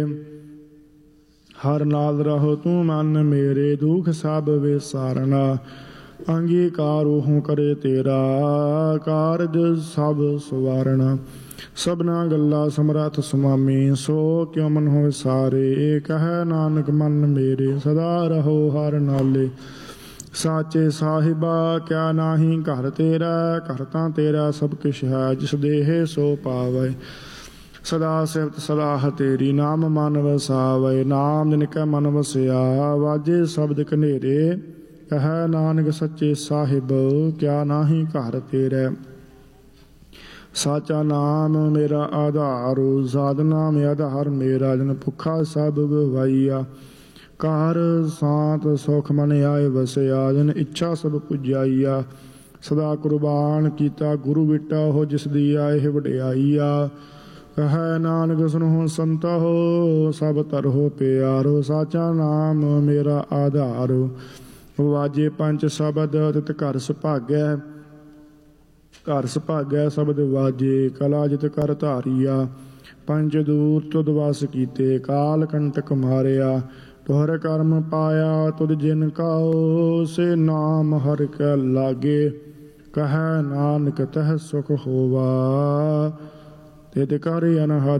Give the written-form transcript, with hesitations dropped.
ਹਰ ਨਾਲ ਰਹੋ ਤੂੰ ਮਨ ਮੇਰੇ, ਦੁਖ ਸਭ ਵਿਸਾਰਨਾ। ਅੰਗੀਕਾਰ ਉਹ ਕਰੇ ਤੇਰਾ, ਕਾਰਜ ਸਭ ਸਵਾਰਣਾ। ਸਭਨਾ ਗੱਲਾਂ ਸਮਰੱਥ ਸੁਆਮੀ, ਸੋ ਕਿਉ ਮਨ ਹੋਇ ਸਾਰੇ। ਕਹੈ ਨਾਨਕ ਮਨ ਮੇਰੇ, ਸਦਾ ਰਹੋ ਹਰ ਨਾਲੇ। ਸਾਚੇ ਸਾਹਿਬਾ ਕਿਆ ਨਾਹੀ ਘਰ ਤੇਰਾ, ਘਰ ਤਾਂ ਤੇਰਾ ਸਭ ਕਿਛ ਹੈ, ਜਿਸ ਦੇਹ ਸੋ ਪਾਵੈ। ਸਦਾ ਸਿਫਤ ਸਲਾਹ ਤੇਰੀ, ਨਾਮ ਮਨ ਵਸਾਵੈ। ਨਾਮ ਜਿਨ ਕੈ ਮਨ ਵਸਿਆ, ਵਾਜੇ ਸ਼ਬਦ ਕਨੇਰੇ। ਕਹੈ ਨਾਨਕ ਸੱਚੇ ਸਾਹਿਬ, ਕਿਆ ਨਾਹੀ ਘਰ ਤੇਰੇ। ਸਾਚਾ ਨਾਮ ਮੇਰਾ ਆਧਾਰ, ਸਾਧ ਨਾਮ ਆਧਾਰ ਮੇਰਾ। ਜਨ ਭੁੱਖਾ ਸਭ ਗਵਾਈਆ, ਘਰ ਸਾਤ ਸੁਖ ਮਨ ਆਏ ਵਸਿਆ। ਜਨ ਇੱਛਾ ਸਭ ਪੁਜਾਈਆ, ਸਦਾ ਕੁਰਬਾਨ ਕੀਤਾ ਗੁਰੂ ਬਿਟਾ। ਉਹ ਜਿਸ ਦੀ ਆਏ ਵਡਿਆਈਆ। ਕਹੈ ਨਾਨਕ ਸੁਨਹੁ ਸੰਤੋ, ਸਭ ਤਰਹੁ ਪਿਆਰੋ। ਸਾਚਾ ਨਾਮ ਮੇਰਾ ਆਧਾਰ, ਵਾਜੇ ਪੰਚ ਸ਼ਬਦ ਤਿਤ ਘਰ ਸੁਭਾਗੈ। ਘਰ ਸੁਭਾਗੈ ਸ਼ਬਦ ਵਾਜੇ, ਕਲਾ ਜਿਤ ਕਰ ਧਾਰੀਆ। ਪੰਜ ਦੂਤ ਤੁਧ ਵਸ ਕੀਤੇ, ਕਾਲ ਕੰਟਕ ਮਾਰਿਆ। ਤੁਹਰ ਕਰਮ ਪਾਇਆ ਤੁਧ ਜਿਨ ਕਾਓ, ਸੇ ਨਾਮ ਹਰਿ ਕੈ ਲਾਗੇ। ਕਹੈ ਨਾਨਕ ਤਹ ਸੁਖ ਹੋਵਾ, ਤਿਤ ਕਰ ਅਨਹਦ